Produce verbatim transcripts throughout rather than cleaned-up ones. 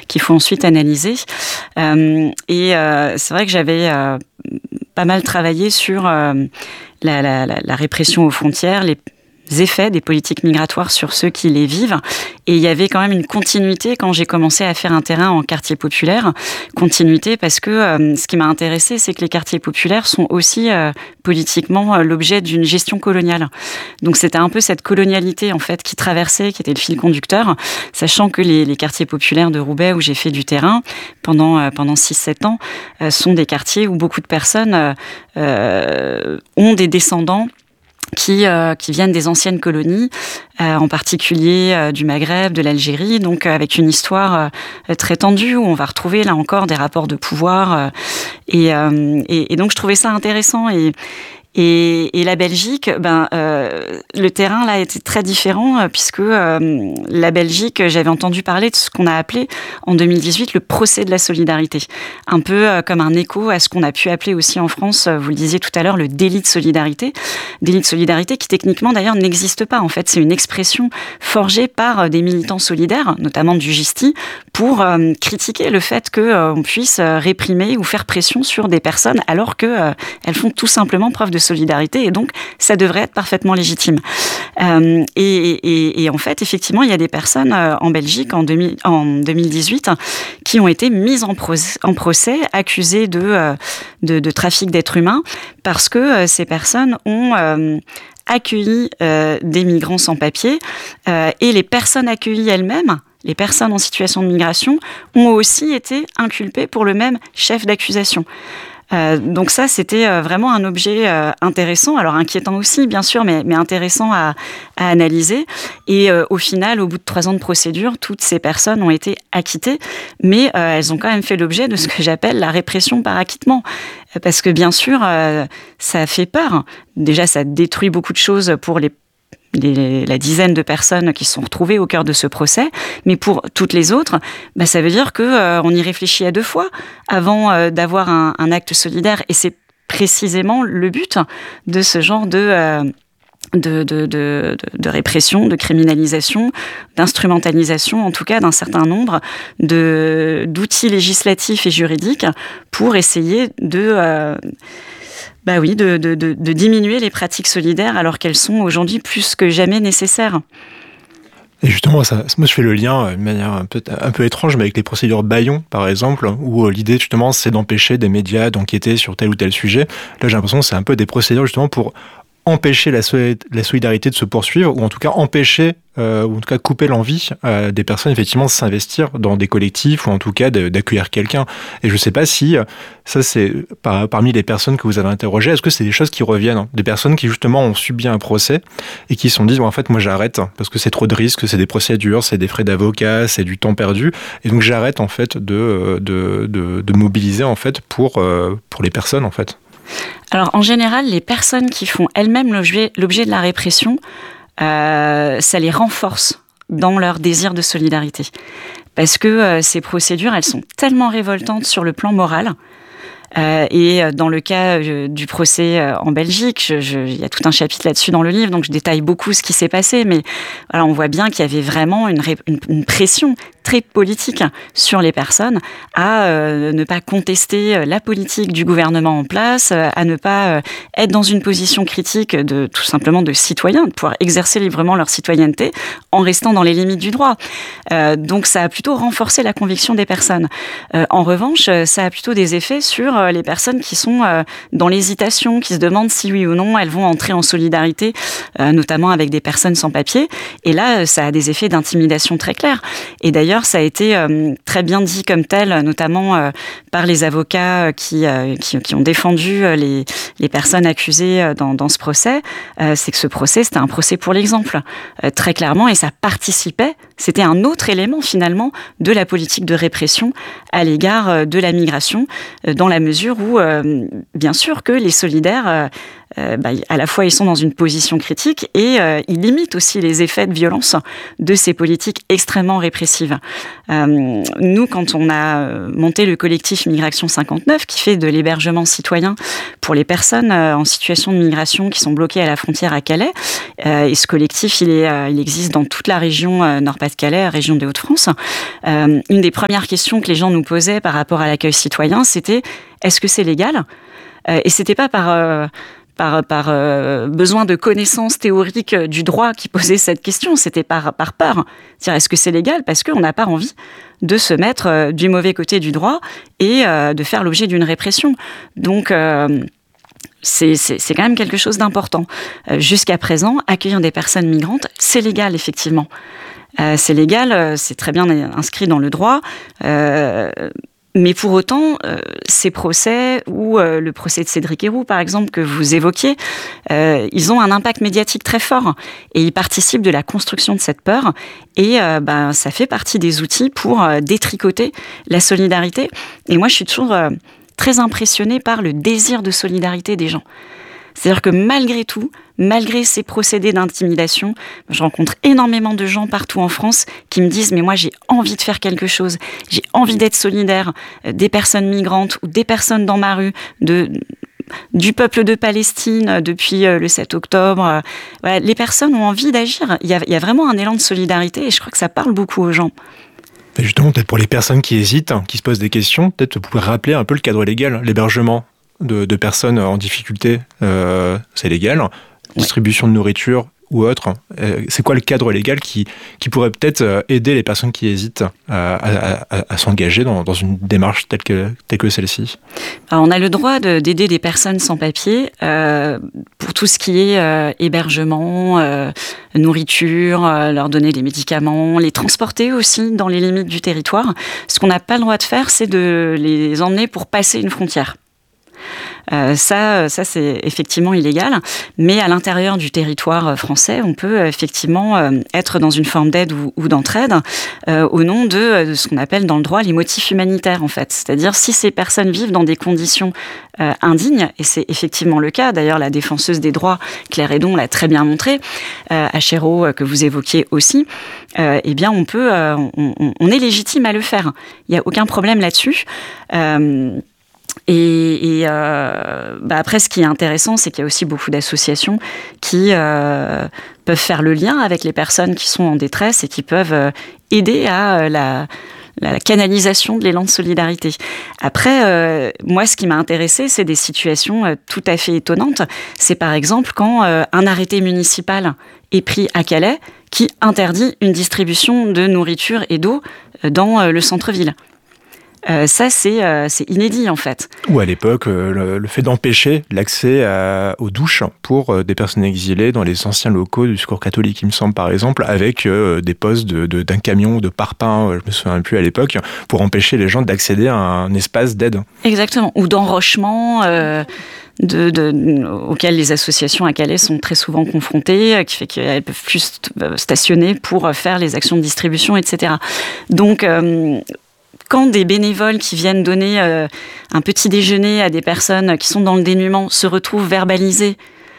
qu'il faut ensuite analyser. Euh, et euh, c'est vrai que j'avais euh, pas mal travaillé sur euh, la, la, la, la répression aux frontières, les effets des politiques migratoires sur ceux qui les vivent. Et il y avait quand même une continuité quand j'ai commencé à faire un terrain en quartier populaire. Continuité parce que euh, ce qui m'a intéressée, c'est que les quartiers populaires sont aussi euh, politiquement euh, l'objet d'une gestion coloniale. Donc c'était un peu cette colonialité en fait qui traversait, qui était le fil conducteur, sachant que les, les quartiers populaires de Roubaix où j'ai fait du terrain pendant, euh, pendant six sept ans euh, sont des quartiers où beaucoup de personnes euh, euh, ont des descendants qui euh, qui viennent des anciennes colonies, euh, en particulier euh, du Maghreb, de l'Algérie, donc euh, avec une histoire euh, très tendue où on va retrouver là encore des rapports de pouvoir euh, et, euh, et et donc je trouvais ça intéressant et Et, et la Belgique, ben, euh, le terrain là était très différent euh, puisque euh, la Belgique, j'avais entendu parler de ce qu'on a appelé en deux mille dix-huit le procès de la solidarité, un peu euh, comme un écho à ce qu'on a pu appeler aussi en France, euh, vous le disiez tout à l'heure, le délit de solidarité, délit de solidarité qui techniquement d'ailleurs n'existe pas. En fait, c'est une expression forgée par euh, des militants solidaires, notamment du Gisti, pour euh, critiquer le fait que euh, on puisse euh, réprimer ou faire pression sur des personnes alors que euh, elles font tout simplement preuve de solidarité et donc ça devrait être parfaitement légitime. Euh, et, et, et en fait, effectivement, il y a des personnes euh, en Belgique en, deux mille, en deux mille dix-huit qui ont été mises en procès, en procès accusées de, euh, de, de trafic d'êtres humains parce que euh, ces personnes ont euh, accueilli euh, des migrants sans papier euh, et les personnes accueillies elles-mêmes, les personnes en situation de migration, ont aussi été inculpées pour le même chef d'accusation. Euh, donc ça, c'était euh, vraiment un objet euh, intéressant, alors inquiétant aussi, bien sûr, mais, mais intéressant à, à analyser. Et euh, au final, au bout de trois ans de procédure, toutes ces personnes ont été acquittées, mais euh, elles ont quand même fait l'objet de ce que j'appelle la répression par acquittement. Parce que bien sûr, euh, ça fait peur. Déjà, ça détruit beaucoup de choses pour les Les, la dizaine de personnes qui se sont retrouvées au cœur de ce procès, mais pour toutes les autres, bah, ça veut dire que euh, on y réfléchit à deux fois avant euh, d'avoir un, un acte solidaire, et c'est précisément le but de ce genre de euh, de, de, de, de répression, de criminalisation, d'instrumentalisation, en tout cas d'un certain nombre de d'outils législatifs et juridiques pour essayer de euh, Bah oui, de, de, de, de diminuer les pratiques solidaires alors qu'elles sont aujourd'hui plus que jamais nécessaires. Et justement, ça, moi je fais le lien d'une manière un peu, un peu étrange, mais avec les procédures Bayon, par exemple, où euh, l'idée justement c'est d'empêcher des médias d'enquêter sur tel ou tel sujet. Là j'ai l'impression que c'est un peu des procédures justement pour empêcher la, so- la solidarité de se poursuivre, ou en tout cas empêcher, euh, ou en tout cas couper l'envie euh, des personnes effectivement de s'investir dans des collectifs, ou en tout cas de, d'accueillir quelqu'un. Et je ne sais pas si, ça c'est par, parmi les personnes que vous avez interrogées, est-ce que c'est des choses qui reviennent, hein, des personnes qui justement ont subi un procès et qui se sont dit, bon, en fait moi j'arrête, parce que c'est trop de risques, c'est des procédures, c'est des frais d'avocat, c'est du temps perdu, et donc j'arrête en fait de, de, de, de mobiliser en fait pour, euh, pour les personnes en fait. Alors, en général, les personnes qui font elles-mêmes l'objet, l'objet de la répression, euh, ça les renforce dans leur désir de solidarité. Parce que euh, ces procédures, elles sont tellement révoltantes sur le plan moral. Euh, et dans le cas euh, du procès euh, en Belgique, je, je, il y a tout un chapitre là-dessus dans le livre, donc je détaille beaucoup ce qui s'est passé. Mais voilà, on voit bien qu'il y avait vraiment une, ré, une, une pression très politique sur les personnes à euh, ne pas contester la politique du gouvernement en place, à ne pas euh, être dans une position critique de tout simplement de citoyens, de pouvoir exercer librement leur citoyenneté en restant dans les limites du droit. Euh, donc ça a plutôt renforcé la conviction des personnes. Euh, en revanche, ça a plutôt des effets sur euh, les personnes qui sont euh, dans l'hésitation, qui se demandent si oui ou non elles vont entrer en solidarité, euh, notamment avec des personnes sans papier. Et là, ça a des effets d'intimidation très clairs. Et d'ailleurs, ça a été euh, très bien dit comme tel, notamment euh, par les avocats qui, euh, qui, qui ont défendu euh, les, les personnes accusées euh, dans, dans ce procès. Euh, c'est que ce procès, c'était un procès pour l'exemple, euh, très clairement, et ça participait, c'était un autre élément finalement de la politique de répression à l'égard euh, de la migration, euh, dans la mesure où, euh, bien sûr, que les solidaires euh, euh, bah, à la fois ils sont dans une position critique et euh, ils limitent aussi les effets de violence de ces politiques extrêmement répressives. Euh, nous, quand on a monté le collectif Migration cinquante-neuf, qui fait de l'hébergement citoyen pour les personnes en situation de migration qui sont bloquées à la frontière à Calais, euh, et ce collectif, il, est, euh, il existe dans toute la région euh, Nord-Pas-de-Calais, région des Hauts-de-France, euh, une des premières questions que les gens nous posaient par rapport à l'accueil citoyen, c'était « est-ce que c'est légal ?» euh, Et c'était pas par... Euh, par, par euh, besoin de connaissances théoriques du droit qui posait cette question, c'était par, par peur. C'est-à-dire, est-ce que c'est légal ? Parce qu'on n'a pas envie de se mettre euh, du mauvais côté du droit et euh, de faire l'objet d'une répression. Donc, euh, c'est, c'est, c'est quand même quelque chose d'important. Euh, jusqu'à présent, accueillir des personnes migrantes, c'est légal, effectivement. Euh, c'est légal, euh, c'est très bien inscrit dans le droit. Euh, Mais pour autant, euh, ces procès, ou euh, le procès de Cédric Herrou, par exemple, que vous évoquiez, euh, ils ont un impact médiatique très fort et ils participent de la construction de cette peur. Et euh, ben, ça fait partie des outils pour euh, détricoter la solidarité. Et moi, je suis toujours euh, très impressionnée par le désir de solidarité des gens. C'est-à-dire que malgré tout, malgré ces procédés d'intimidation, je rencontre énormément de gens partout en France qui me disent « mais moi j'ai envie de faire quelque chose, j'ai envie d'être solidaire des personnes migrantes ou des personnes dans ma rue, de, du peuple de Palestine depuis le sept octobre. » Voilà, les personnes ont envie d'agir. Il y a, il y a vraiment un élan de solidarité et je crois que ça parle beaucoup aux gens. Et justement, peut-être pour les personnes qui hésitent, qui se posent des questions, peut-être vous pouvez rappeler un peu le cadre légal, l'hébergement de, de personnes en difficulté, euh, c'est légal. Distribution de nourriture ou autre. Euh, c'est quoi le cadre légal qui, qui pourrait peut-être aider les personnes qui hésitent à, à, à, à s'engager dans, dans une démarche telle que, telle que celle-ci ? Alors, on a le droit de, d'aider des personnes sans papier euh, pour tout ce qui est euh, hébergement, euh, nourriture, euh, leur donner des médicaments, les transporter aussi dans les limites du territoire. Ce qu'on n'a pas le droit de faire, c'est de les emmener pour passer une frontière. Euh, ça, ça, c'est effectivement illégal. Mais à l'intérieur du territoire français, on peut effectivement euh, être dans une forme d'aide ou, ou d'entraide euh, au nom de, de ce qu'on appelle dans le droit les motifs humanitaires, en fait. C'est-à-dire, si ces personnes vivent dans des conditions euh, indignes, et c'est effectivement le cas, d'ailleurs, la défenseuse des droits, Claire Hédon, l'a très bien montré, euh, Achéreau, euh, que vous évoquiez aussi, euh, eh bien, on peut, euh, on, on est légitime à le faire. Il n'y a aucun problème là-dessus. Euh, Et, et euh, bah après, ce qui est intéressant, c'est qu'il y a aussi beaucoup d'associations qui euh, peuvent faire le lien avec les personnes qui sont en détresse et qui peuvent euh, aider à euh, la, la canalisation de l'élan de solidarité. Après, euh, moi, ce qui m'a intéressée, c'est des situations euh, tout à fait étonnantes. C'est par exemple quand euh, un arrêté municipal est pris à Calais qui interdit une distribution de nourriture et d'eau dans euh, le centre-ville. Euh, ça, c'est, euh, c'est inédit, en fait. Ou à l'époque, euh, le, le fait d'empêcher l'accès à, aux douches pour euh, des personnes exilées dans les anciens locaux du Secours catholique, il me semble, par exemple, avec euh, des postes de, de, d'un camion de parpaing, euh, je me souviens plus à l'époque, pour empêcher les gens d'accéder à un espace d'aide. Exactement. Ou d'enrochement... Euh... De, de, auxquelles les associations à Calais sont très souvent confrontées, qui fait qu'elles peuvent plus stationner pour faire les actions de distribution, et cetera. Donc, euh, quand des bénévoles qui viennent donner euh, un petit déjeuner à des personnes qui sont dans le dénuement se retrouvent verbalisés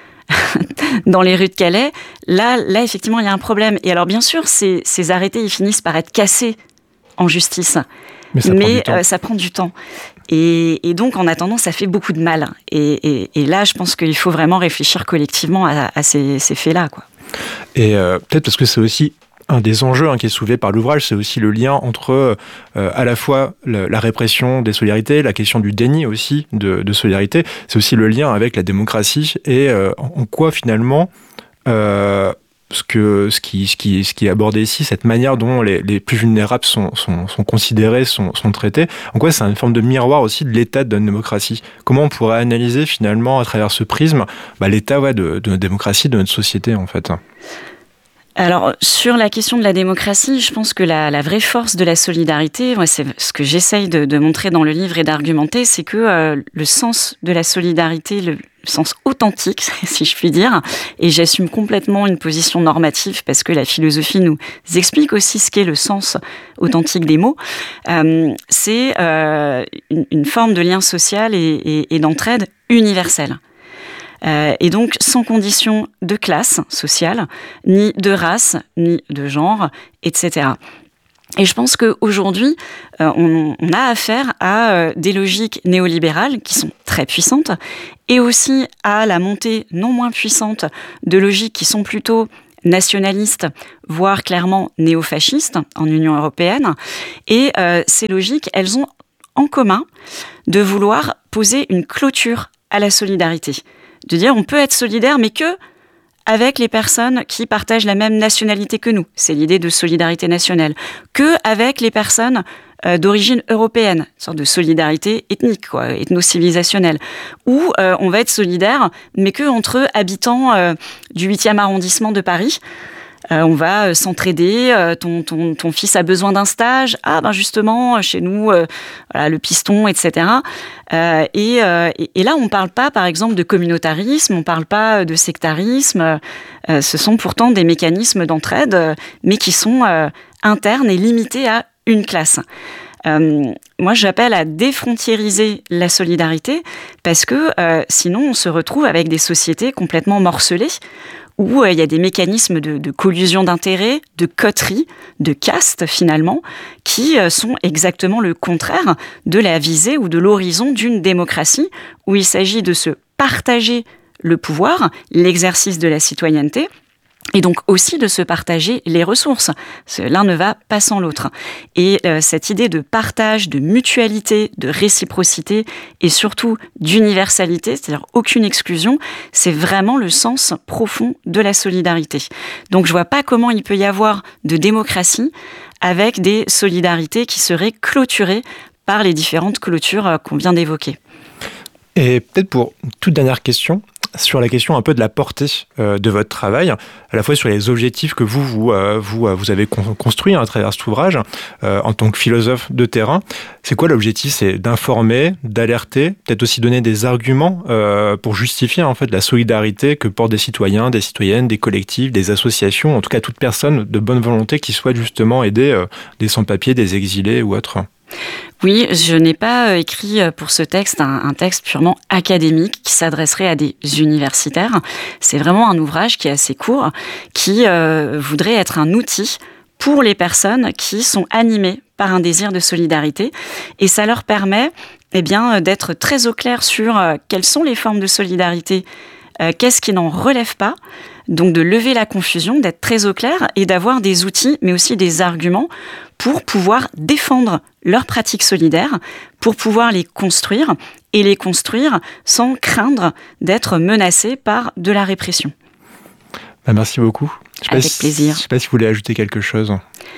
dans les rues de Calais, là, là effectivement, il y a un problème. Et alors, bien sûr, ces, ces arrêtés, ils finissent par être cassés en justice. Mais ça, Mais, prend, du temps. Euh, ça prend du temps. Et, et donc, en attendant, ça fait beaucoup de mal. Et, et, et là, je pense qu'il faut vraiment réfléchir collectivement à, à ces, ces faits-là, quoi. Et euh, peut-être parce que c'est aussi un des enjeux hein, qui est soulevé par l'ouvrage, c'est aussi le lien entre euh, à la fois le, la répression des solidarités, la question du déni aussi de, de solidarité, c'est aussi le lien avec la démocratie et euh, en quoi finalement... Euh, Ce, que, ce, qui, ce, qui, ce qui est abordé ici, cette manière dont les, les plus vulnérables sont, sont, sont considérés, sont, sont traités, en quoi c'est une forme de miroir aussi de l'état de notre démocratie. Comment on pourrait analyser finalement à travers ce prisme bah, l'état ouais, de, de notre démocratie, de notre société en fait. Alors, sur la question de la démocratie, je pense que la, la vraie force de la solidarité, ouais, c'est ce que j'essaye de, de montrer dans le livre et d'argumenter, c'est que euh, le sens de la solidarité, le, le sens authentique, si je puis dire, et j'assume complètement une position normative parce que la philosophie nous explique aussi ce qu'est le sens authentique des mots, euh, c'est euh, une, une forme de lien social et, et, et d'entraide universelle. Euh, et donc, sans condition de classe sociale, ni de race, ni de genre, et cetera. Et je pense qu'aujourd'hui, euh, on, on a affaire à euh, des logiques néolibérales qui sont très puissantes, et aussi à la montée non moins puissante de logiques qui sont plutôt nationalistes, voire clairement néofascistes en Union européenne. Et euh, ces logiques, elles ont en commun de vouloir poser une clôture à la solidarité. De dire on peut être solidaire, mais que avec les personnes qui partagent la même nationalité que nous. C'est l'idée de solidarité nationale. Que avec les personnes euh, d'origine européenne, une sorte de solidarité ethnique, quoi, ethno-civilisationnelle. Ou euh, on va être solidaire, mais que entre habitants euh, du huitième arrondissement de Paris. Euh, on va s'entraider, euh, ton, ton, ton fils a besoin d'un stage, ah ben justement, chez nous, euh, voilà, le piston, et cetera. Euh, et, euh, et là, on ne parle pas, par exemple, de communautarisme, on ne parle pas de sectarisme, euh, ce sont pourtant des mécanismes d'entraide, euh, mais qui sont euh, internes et limités à une classe. Euh, moi, j'appelle à défrontiériser la solidarité, parce que euh, sinon, on se retrouve avec des sociétés complètement morcelées, où il y a des mécanismes de, de collusion d'intérêts, de coterie, de caste finalement, qui sont exactement le contraire de la visée ou de l'horizon d'une démocratie, où il s'agit de se partager le pouvoir, l'exercice de la citoyenneté, et donc aussi de se partager les ressources. L'un ne va pas sans l'autre. Et euh, cette idée de partage, de mutualité, de réciprocité et surtout d'universalité, c'est-à-dire aucune exclusion, c'est vraiment le sens profond de la solidarité. Donc je vois pas comment il peut y avoir de démocratie avec des solidarités qui seraient clôturées par les différentes clôtures qu'on vient d'évoquer. Et peut-être pour une toute dernière question, sur la question un peu de la portée euh, de votre travail, à la fois sur les objectifs que vous, vous, euh, vous, euh, vous avez con- construits hein, à travers cet ouvrage, euh, en tant que philosophe de terrain. C'est quoi l'objectif ? C'est d'informer, d'alerter, peut-être aussi donner des arguments euh, pour justifier en fait la solidarité que portent des citoyens, des citoyennes, des collectifs, des associations, en tout cas toute personne de bonne volonté qui souhaite justement aider euh, des sans-papiers, des exilés ou autres. Oui, je n'ai pas écrit pour ce texte un, un texte purement académique qui s'adresserait à des universitaires. C'est vraiment un ouvrage qui est assez court, qui euh, voudrait être un outil pour les personnes qui sont animées par un désir de solidarité. Et ça leur permet eh bien, d'être très au clair sur euh, quelles sont les formes de solidarité, euh, qu'est-ce qui n'en relève pas. Donc de lever la confusion, d'être très au clair et d'avoir des outils, mais aussi des arguments pour pouvoir défendre leurs pratiques solidaires, pour pouvoir les construire et les construire sans craindre d'être menacés par de la répression. Bah merci beaucoup. Je Avec si, plaisir. Je ne sais pas si vous voulez ajouter quelque chose.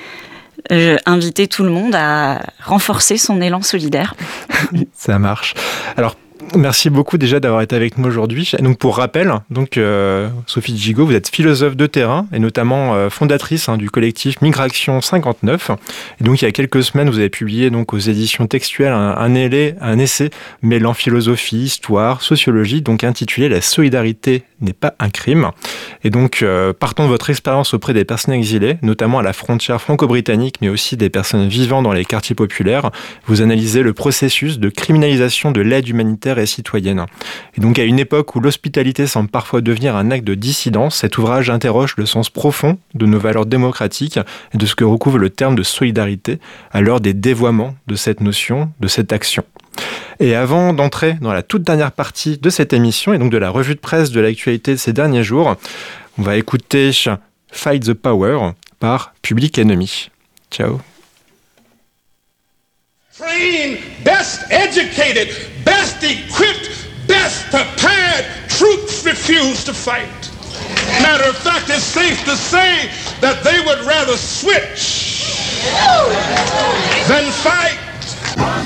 Je inviter tout le monde à renforcer son élan solidaire. Ça marche. Alors, merci beaucoup déjà d'avoir été avec nous aujourd'hui. Donc pour rappel, donc euh, Sophie Gigot, vous êtes philosophe de terrain et notamment euh, fondatrice hein, du collectif Migration cinquante-neuf. Et donc il y a quelques semaines, vous avez publié donc aux éditions textuelles un, un, élé, un essai mêlant philosophie, histoire, sociologie, donc intitulé La solidarité n'est pas un crime. Et donc euh, partant de votre expérience auprès des personnes exilées, notamment à la frontière franco-britannique, mais aussi des personnes vivant dans les quartiers populaires, vous analysez le processus de criminalisation de l'aide humanitaire et citoyenne. Et donc à une époque où l'hospitalité semble parfois devenir un acte de dissidence, cet ouvrage interroge le sens profond de nos valeurs démocratiques et de ce que recouvre le terme de solidarité à l'heure des dévoiements de cette notion, de cette action. Et avant d'entrer dans la toute dernière partie de cette émission et donc de la revue de presse de l'actualité de ces derniers jours, on va écouter Fight the Power par Public Enemy. Ciao. Trained, best educated, best equipped, best prepared troops refuse to fight. Matter of fact, it's safe to say that they would rather switch than fight.